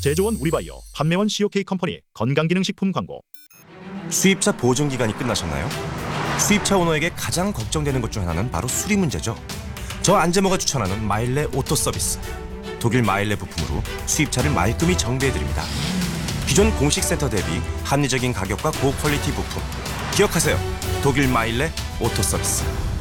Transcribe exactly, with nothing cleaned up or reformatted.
제조원 우리바이오, 판매원 씨오케이 컴퍼니 건강기능식품 광고. 수입차 보증 기간이 끝나셨나요? 수입차 오너에게 가장 걱정되는 것 중 하나는 바로 수리 문제죠. 저 안재모가 추천하는 마일레 오토 서비스. 독일 마일레 부품으로 수입차를 말끔히 정비해드립니다. 기존 공식 센터 대비 합리적인 가격과 고퀄리티 부품. 기억하세요. 독일 마일레 오토 서비스.